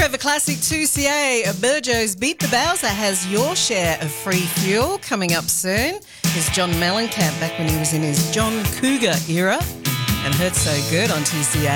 Forever Classic 2CA, Burjo's Beat the Bowser has your share of free fuel. Coming up soon is John Mellencamp back when he was in his John Cougar era and Hurt So Good on 2CA.